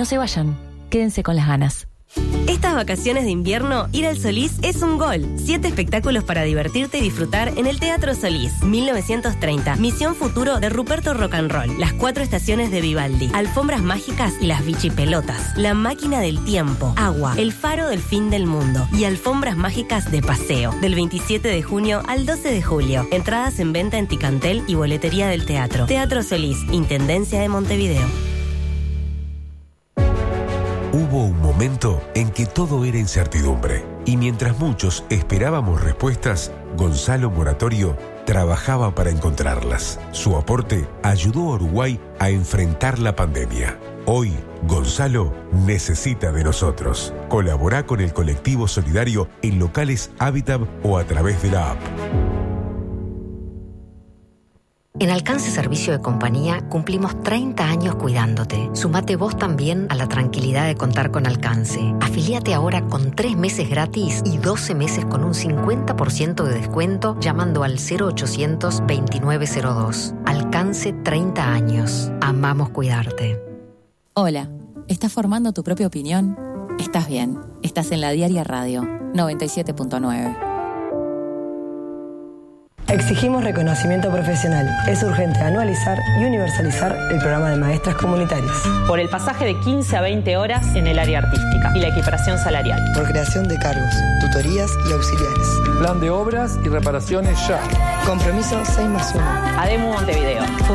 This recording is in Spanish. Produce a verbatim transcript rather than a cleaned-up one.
no se vayan, quédense con las ganas. Estas vacaciones de invierno, ir al Solís es un gol. Siete espectáculos para divertirte y disfrutar en el Teatro Solís. mil novecientos treinta, Misión Futuro de Ruperto Rock and Roll. Las cuatro estaciones de Vivaldi. Alfombras mágicas y las bichipelotas. La máquina del tiempo. Agua. El faro del fin del mundo. Y alfombras mágicas de paseo. Del veintisiete de junio al doce de julio. Entradas en venta en Ticantel y boletería del teatro. Teatro Solís, Intendencia de Montevideo. Hubo un momento en que todo era incertidumbre y mientras muchos esperábamos respuestas, Gonzalo Moratorio trabajaba para encontrarlas. Su aporte ayudó a Uruguay a enfrentar la pandemia. Hoy, Gonzalo necesita de nosotros. Colabora con el colectivo solidario en locales Habitat o a través de la app. En Alcance Servicio de Compañía cumplimos treinta años cuidándote. Sumate vos también a la tranquilidad de contar con Alcance. Afilíate ahora con tres meses gratis y doce meses con un cincuenta por ciento de descuento llamando al cero ochocientos veintinueve cero dos. Alcance treinta años. Amamos cuidarte. Hola, ¿estás formando tu propia opinión? Estás bien, estás en La Diaria Radio, noventa y siete punto nueve. Exigimos reconocimiento profesional. Es urgente anualizar y universalizar el programa de maestras comunitarias. Por el pasaje de quince a veinte horas en el área artística y la equiparación salarial. Por creación de cargos, tutorías y auxiliares. Plan de obras y reparaciones ya. Compromiso seis más uno. ADEMU Montevideo.